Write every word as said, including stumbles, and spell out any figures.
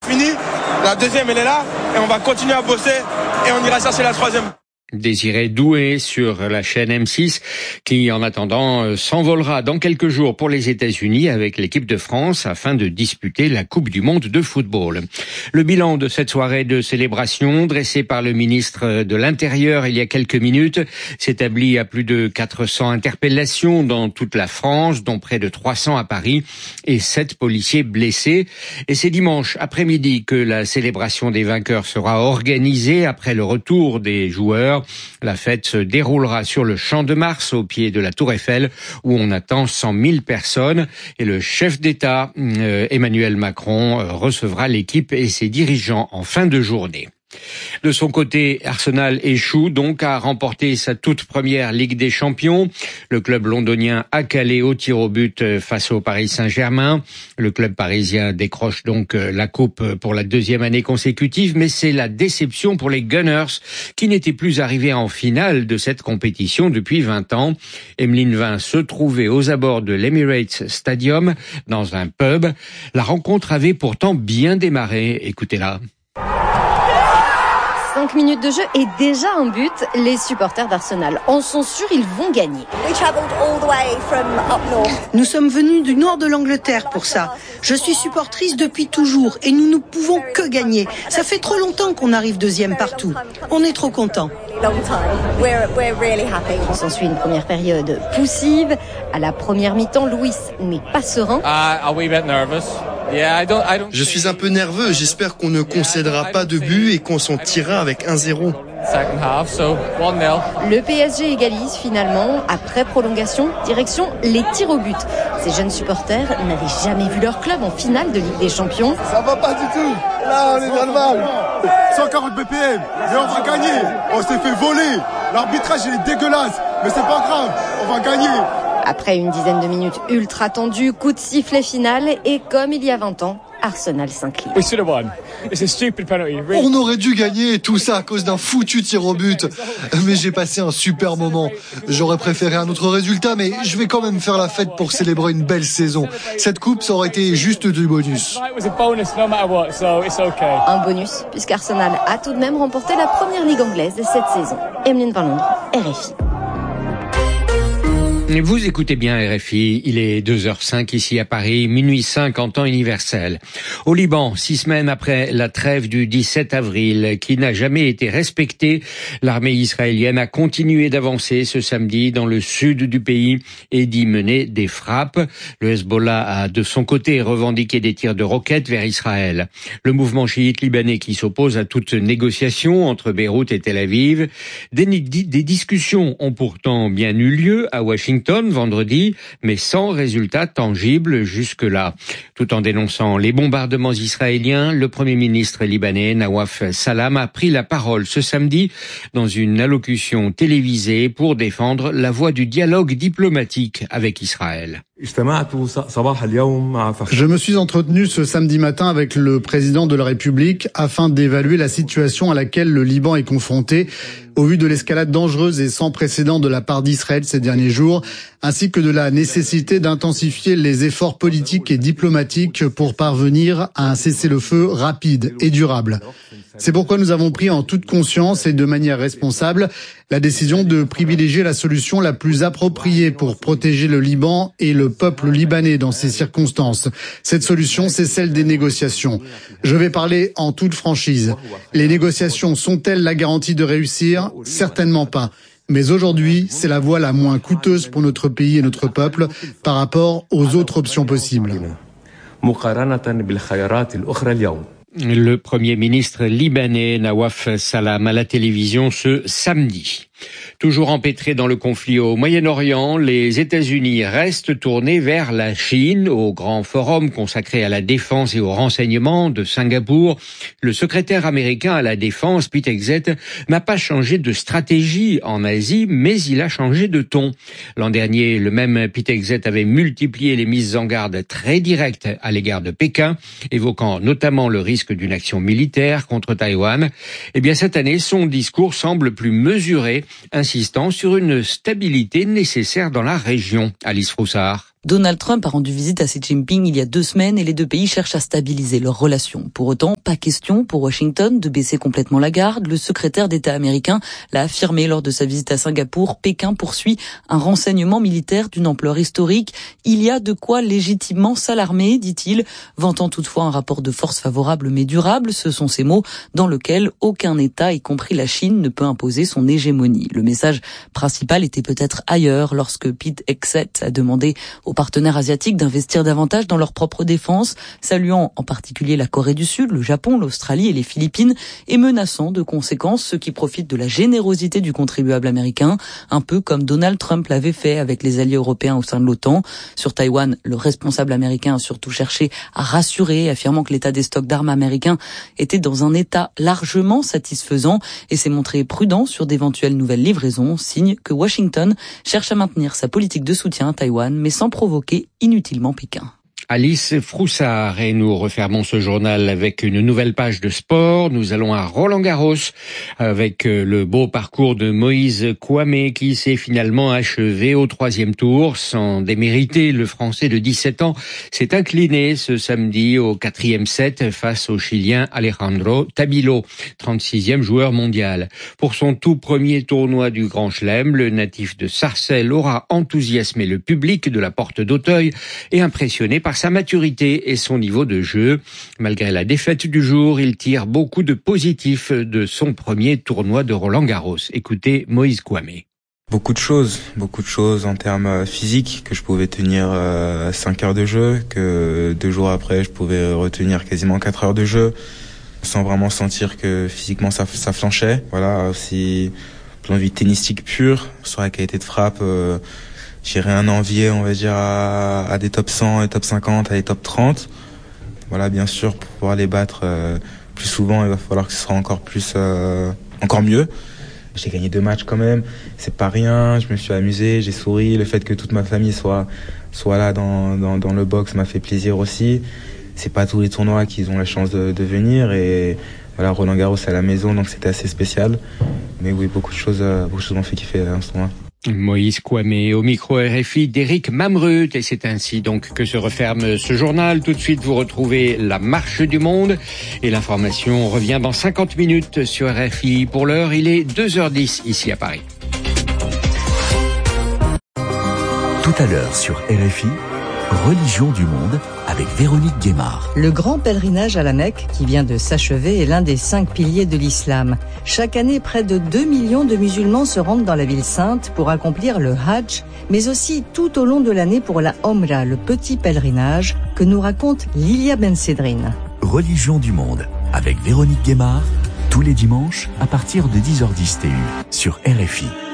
fini. La deuxième, elle est là. Et on va continuer à bosser. Et on ira chercher la troisième. Désiré Doué sur la chaîne M six qui, en attendant, s'envolera dans quelques jours pour les États-Unis avec l'équipe de France afin de disputer la Coupe du monde de football. Le bilan de cette soirée de célébration dressé par le ministre de l'Intérieur il y a quelques minutes s'établit à plus de quatre cents interpellations dans toute la France, dont près de trois cents à Paris et sept policiers blessés. Et c'est dimanche après-midi que la célébration des vainqueurs sera organisée après le retour des joueurs. La fête se déroulera sur le Champ de Mars, au pied de la Tour Eiffel, où on attend cent mille personnes. Et le chef d'État, euh, Emmanuel Macron, euh, recevra l'équipe et ses dirigeants en fin de journée. De son côté, Arsenal échoue donc à remporter sa toute première Ligue des Champions. Le club londonien a calé au tir au but face au Paris Saint-Germain. Le club parisien décroche donc la coupe pour la deuxième année consécutive, mais c'est la déception pour les Gunners qui n'étaient plus arrivés en finale de cette compétition depuis vingt ans. Emeline Vin se trouvait aux abords de l'Emirates Stadium dans un pub. La rencontre avait pourtant bien démarré. Écoutez-la. Cinq minutes de jeu et déjà un but. Les supporters d'Arsenal en sont sûrs, ils vont gagner. Nous sommes venus du nord de l'Angleterre pour ça. Je suis supportrice depuis toujours et nous ne pouvons que gagner. Ça fait trop longtemps qu'on arrive deuxième partout. On est trop contents. S'ensuit une première période poussive. À la première mi-temps, Luis n'est pas serein. Je suis un peu nerveux. J'espère qu'on ne concédera pas de but et qu'on s'en tirera avec un zéro. Le P S G égalise finalement après prolongation, direction les tirs au but. Ces jeunes supporters n'avaient jamais vu leur club en finale de Ligue des Champions. Ça va pas du tout. Là, on est dans le mal. cent quarante B P M, mais on va gagner. On s'est fait voler. L'arbitrage il est dégueulasse, mais c'est pas grave. On va gagner. Après une dizaine de minutes ultra tendues, coup de sifflet final et comme il y a vingt ans, Arsenal s'incline. On aurait dû gagner, tout ça à cause d'un foutu tir au but. Mais j'ai passé un super moment. J'aurais préféré un autre résultat, mais je vais quand même faire la fête pour célébrer une belle saison. Cette coupe, ça aurait été juste du bonus. Un bonus, puisqu'Arsenal a tout de même remporté la première ligue anglaise cette saison. Emeline Van Londres, R F I. Vous écoutez bien R F I, il est deux heures cinq ici à Paris, minuit cinq en temps universel. Au Liban, six semaines après la trêve du dix-sept avril, qui n'a jamais été respectée, l'armée israélienne a continué d'avancer ce samedi dans le sud du pays et d'y mener des frappes. Le Hezbollah a de son côté revendiqué des tirs de roquettes vers Israël. Le mouvement chiite libanais qui s'oppose à toute négociation entre Beyrouth et Tel Aviv. Des, des discussions ont pourtant bien eu lieu à Washington vendredi, mais sans résultat tangible jusque-là. Tout en dénonçant les bombardements israéliens, le Premier ministre libanais Nawaf Salam a pris la parole ce samedi dans une allocution télévisée pour défendre la voie du dialogue diplomatique avec Israël. Je me suis entretenu ce samedi matin avec le président de la République afin d'évaluer la situation à laquelle le Liban est confronté au vu de l'escalade dangereuse et sans précédent de la part d'Israël ces derniers jours, ainsi que de la nécessité d'intensifier les efforts politiques et diplomatiques pour parvenir à un cessez-le-feu rapide et durable. C'est pourquoi nous avons pris en toute conscience et de manière responsable la décision de privilégier la solution la plus appropriée pour protéger le Liban et le peuple libanais dans ces circonstances. Cette solution, c'est celle des négociations. Je vais parler en toute franchise. Les négociations sont-elles la garantie de réussir ? Certainement pas. Mais aujourd'hui, c'est la voie la moins coûteuse pour notre pays et notre peuple par rapport aux autres options possibles. Le Premier ministre libanais Nawaf Salam à la télévision ce samedi. Toujours empêtrés dans le conflit au Moyen-Orient, les États-Unis restent tournés vers la Chine. Au grand forum consacré à la défense et au renseignement de Singapour, le secrétaire américain à la défense, Pete Hegseth, n'a pas changé de stratégie en Asie, mais il a changé de ton. L'an dernier, le même Pete Hegseth avait multiplié les mises en garde très directes à l'égard de Pékin, évoquant notamment le risque d'une action militaire contre Taïwan. Eh bien, cette année, son discours semble plus mesuré, insistant sur une stabilité nécessaire dans la région. Alice Froussard. Donald Trump a rendu visite à Xi Jinping il y a deux semaines et les deux pays cherchent à stabiliser leurs relations. Pour autant, pas question pour Washington de baisser complètement la garde. Le secrétaire d'État américain l'a affirmé lors de sa visite à Singapour. Pékin poursuit un renseignement militaire d'une ampleur historique. Il y a de quoi légitimement s'alarmer, dit-il, vantant toutefois un rapport de force favorable mais durable. Ce sont ces mots dans lesquels aucun État, y compris la Chine, ne peut imposer son hégémonie. Le message principal était peut-être ailleurs lorsque Pete Hegseth a demandé aux partenaires asiatiques d'investir davantage dans leur propre défense, saluant en particulier la Corée du Sud, le Japon, l'Australie et les Philippines, et menaçant de conséquences ceux qui profitent de la générosité du contribuable américain, un peu comme Donald Trump l'avait fait avec les alliés européens au sein de l'OTAN. Sur Taïwan, le responsable américain a surtout cherché à rassurer, affirmant que l'état des stocks d'armes américains était dans un état largement satisfaisant et s'est montré prudent sur d'éventuelles nouvelles livraisons, signe que Washington cherche à maintenir sa politique de soutien à Taïwan, mais sans provoquer inutilement Pékin. Alice Froussard, et nous refermons ce journal avec une nouvelle page de sport. Nous allons à Roland-Garros avec le beau parcours de Moïse Kouamé qui s'est finalement achevé au troisième tour. Sans démériter, le Français de dix-sept ans s'est incliné ce samedi au quatrième set face au Chilien Alejandro Tabilo, trente-sixième joueur mondial. Pour son tout premier tournoi du Grand Chelem, le natif de Sarcelles aura enthousiasmé le public de la Porte d'Auteuil et impressionné par sa maturité et son niveau de jeu. Malgré la défaite du jour, il tire beaucoup de positifs de son premier tournoi de Roland-Garros. Écoutez Moïse Kouamé. Beaucoup de choses, beaucoup de choses en termes physiques, que je pouvais tenir euh, cinq heures de jeu, que deux jours après je pouvais retenir quasiment quatre heures de jeu, sans vraiment sentir que physiquement ça, ça flanchait. Voilà, aussi plan de vue tennistique pur, sur la qualité de frappe, euh, j'ai rien envié, on va dire, à, à des top cent, des top cinquante, à des top trente. Voilà, bien sûr, pour pouvoir les battre euh, plus souvent, il va falloir que ce soit encore plus, euh, encore mieux. J'ai gagné deux matchs quand même, c'est pas rien, je me suis amusé, j'ai souri. Le fait que toute ma famille soit, soit là dans, dans, dans le box m'a fait plaisir aussi. C'est pas tous les tournois qu'ils ont la chance de, de venir et voilà, Roland-Garros c'est à la maison, donc c'était assez spécial. Mais oui, beaucoup de choses, beaucoup de choses m'ont fait kiffer à ce tournoi. Moïse Kouamé au micro R F I d'Éric Mamrut, et c'est ainsi donc que se referme ce journal. Tout de suite, vous retrouvez la marche du monde et l'information revient dans cinquante minutes sur R F I. Pour l'heure, il est deux heures dix ici à Paris. Tout à l'heure sur R F I, Religion du monde avec Véronique Guémard. Le grand pèlerinage à la Mecque, qui vient de s'achever, est l'un des cinq piliers de l'islam. Chaque année, près de deux millions de musulmans se rendent dans la ville sainte pour accomplir le Hajj, mais aussi tout au long de l'année pour la Omra, le petit pèlerinage que nous raconte Lilia Ben Sedrine. Religion du monde avec Véronique Guémard, tous les dimanches à partir de dix heures dix T U sur R F I.